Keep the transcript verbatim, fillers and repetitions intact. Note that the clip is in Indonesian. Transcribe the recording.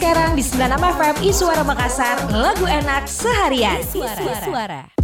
sekarang di sembilan puluh enam F M Isuara Makassar, lagu enak seharian. Isuara.